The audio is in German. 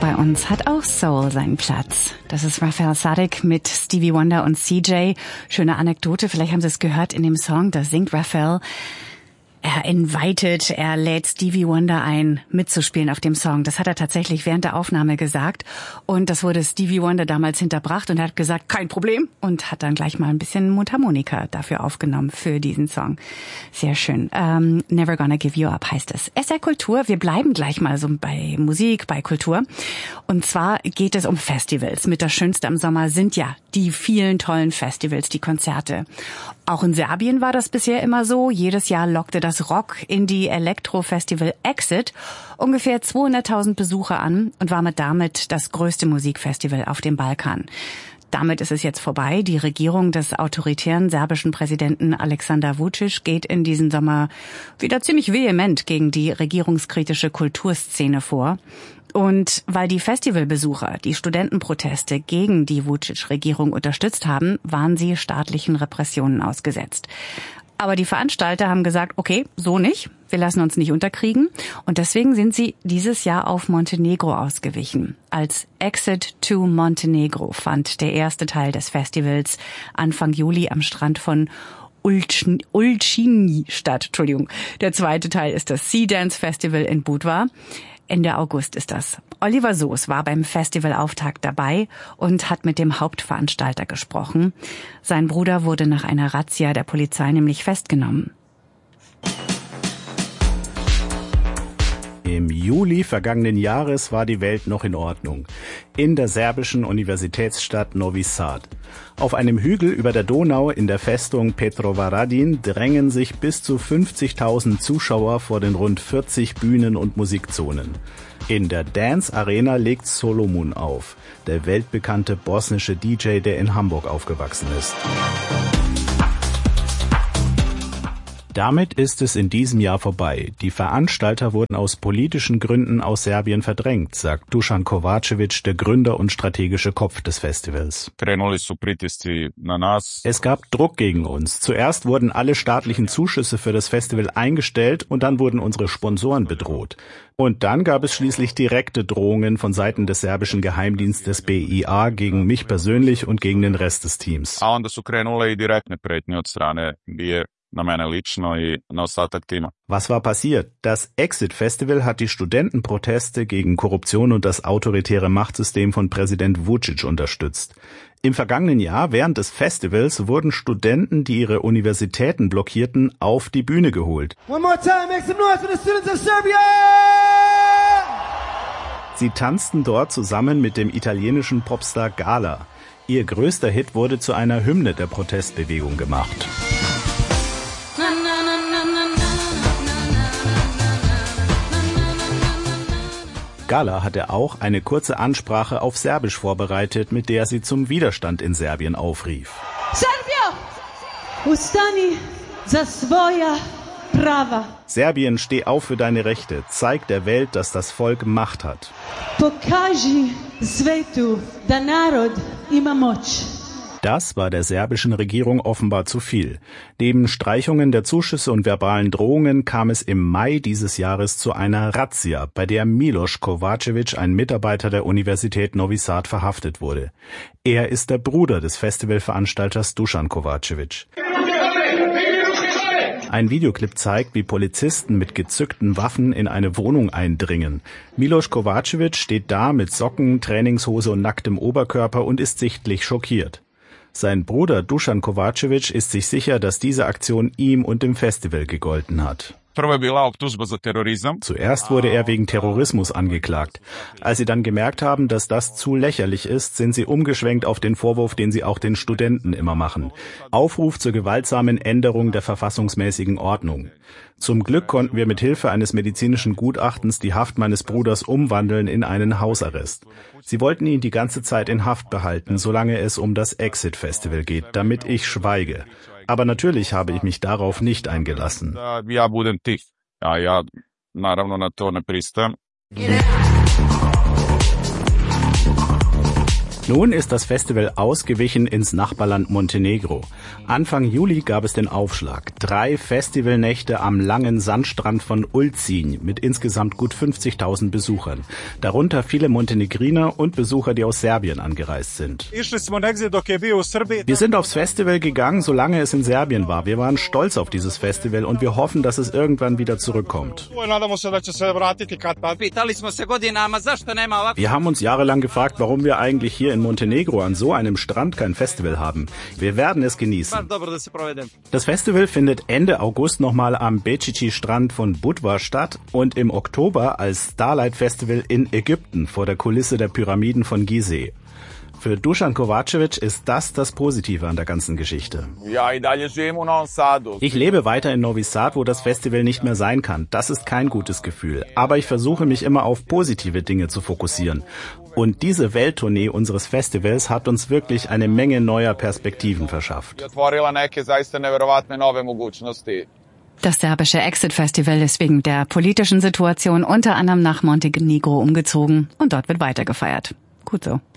bei uns hat auch Soul seinen Platz. Das ist Raphael Saadiq mit Stevie Wonder und CJ. Schöne Anekdote, vielleicht haben Sie es gehört in dem Song, da singt Raphael. Er lädt Stevie Wonder ein, mitzuspielen auf dem Song. Das hat er tatsächlich während der Aufnahme gesagt. Und das wurde Stevie Wonder damals hinterbracht und er hat gesagt, kein Problem. Und hat dann gleich mal ein bisschen Mundharmonika dafür aufgenommen, für diesen Song. Sehr schön. Never Gonna Give You Up heißt es. SR Kultur, wir bleiben gleich mal so bei Musik, bei Kultur. Und zwar geht es um Festivals. Mit das Schönste am Sommer sind ja die vielen tollen Festivals, die Konzerte. Auch in Serbien war das bisher immer so. Jedes Jahr lockte das Rock-Indie-Elektro-Festival Exit ungefähr 200.000 Besucher an und war damit das größte Musikfestival auf dem Balkan. Damit ist es jetzt vorbei. Die Regierung des autoritären serbischen Präsidenten Aleksandar Vučić geht in diesem Sommer wieder ziemlich vehement gegen die regierungskritische Kulturszene vor. Und weil die Festivalbesucher die Studentenproteste gegen die Vučić-Regierung unterstützt haben, waren sie staatlichen Repressionen ausgesetzt. Aber die Veranstalter haben gesagt, okay, so nicht, wir lassen uns nicht unterkriegen. Und deswegen sind sie dieses Jahr auf Montenegro ausgewichen. Als Exit to Montenegro fand der erste Teil des Festivals Anfang Juli am Strand von Ulcinj statt. Der zweite Teil ist das Sea Dance Festival in Budva. Ende August ist das. Oliver Soos war beim Festivalauftakt dabei und hat mit dem Hauptveranstalter gesprochen. Sein Bruder wurde nach einer Razzia der Polizei nämlich festgenommen. Im Juli vergangenen Jahres war die Welt noch in Ordnung. In der serbischen Universitätsstadt Novi Sad. Auf einem Hügel über der Donau in der Festung Petrovaradin drängen sich bis zu 50.000 Zuschauer vor den rund 40 Bühnen und Musikzonen. In der Dance Arena legt Solomon auf, der weltbekannte bosnische DJ, der in Hamburg aufgewachsen ist. Damit ist es in diesem Jahr vorbei. Die Veranstalter wurden aus politischen Gründen aus Serbien verdrängt, sagt Dušan Kovačević, der Gründer und strategische Kopf des Festivals. Es gab Druck gegen uns. Zuerst wurden alle staatlichen Zuschüsse für das Festival eingestellt und dann wurden unsere Sponsoren bedroht. Und dann gab es schließlich direkte Drohungen von Seiten des serbischen Geheimdienstes BIA gegen mich persönlich und gegen den Rest des Teams. Was war passiert? Das Exit Festival hat die Studentenproteste gegen Korruption und das autoritäre Machtsystem von Präsident Vučić unterstützt. Im vergangenen Jahr, während des Festivals, wurden Studenten, die ihre Universitäten blockierten, auf die Bühne geholt. Sie tanzten dort zusammen mit dem italienischen Popstar Gala. Ihr größter Hit wurde zu einer Hymne der Protestbewegung gemacht. Gala hatte auch eine kurze Ansprache auf Serbisch vorbereitet, mit der sie zum Widerstand in Serbien aufrief. Serbia! Ustani za svoja prava. Serbien, steh auf für deine Rechte. Zeig der Welt, dass das Volk Macht hat. Pokaži svetu da narod ima moć. Das war der serbischen Regierung offenbar zu viel. Neben Streichungen der Zuschüsse und verbalen Drohungen kam es im Mai dieses Jahres zu einer Razzia, bei der Miloš Kovačević, ein Mitarbeiter der Universität Novi Sad, verhaftet wurde. Er ist der Bruder des Festivalveranstalters Dušan Kovačević. Ein Videoclip zeigt, wie Polizisten mit gezückten Waffen in eine Wohnung eindringen. Miloš Kovačević steht da mit Socken, Trainingshose und nacktem Oberkörper und ist sichtlich schockiert. Sein Bruder Dušan Kovačević ist sich sicher, dass diese Aktion ihm und dem Festival gegolten hat. Zuerst wurde er wegen Terrorismus angeklagt. Als sie dann gemerkt haben, dass das zu lächerlich ist, sind sie umgeschwenkt auf den Vorwurf, den sie auch den Studenten immer machen. Aufruf zur gewaltsamen Änderung der verfassungsmäßigen Ordnung. Zum Glück konnten wir mit Hilfe eines medizinischen Gutachtens die Haft meines Bruders umwandeln in einen Hausarrest. Sie wollten ihn die ganze Zeit in Haft behalten, solange es um das Exit Festival geht, damit ich schweige. Aber natürlich habe ich mich darauf nicht eingelassen. Nun ist das Festival ausgewichen ins Nachbarland Montenegro. Anfang Juli gab es den Aufschlag. 3 Festivalnächte am langen Sandstrand von Ulcinj mit insgesamt gut 50.000 Besuchern. Darunter viele Montenegriner und Besucher, die aus Serbien angereist sind. Wir sind aufs Festival gegangen, solange es in Serbien war. Wir waren stolz auf dieses Festival und wir hoffen, dass es irgendwann wieder zurückkommt. Wir haben uns jahrelang gefragt, warum wir eigentlich hier in Montenegro an so einem Strand kein Festival haben. Wir werden es genießen. Das Festival findet Ende August nochmal am Bečići-Strand von Budva statt und im Oktober als Starlight Festival in Ägypten vor der Kulisse der Pyramiden von Gizeh. Für Dušan Kovačević ist das Positive an der ganzen Geschichte. Ich lebe weiter in Novi Sad, wo das Festival nicht mehr sein kann. Das ist kein gutes Gefühl. Aber ich versuche mich immer auf positive Dinge zu fokussieren. Und diese Welttournee unseres Festivals hat uns wirklich eine Menge neuer Perspektiven verschafft. Das serbische Exit-Festival ist wegen der politischen Situation unter anderem nach Montenegro umgezogen und dort wird weiter gefeiert. Gut so.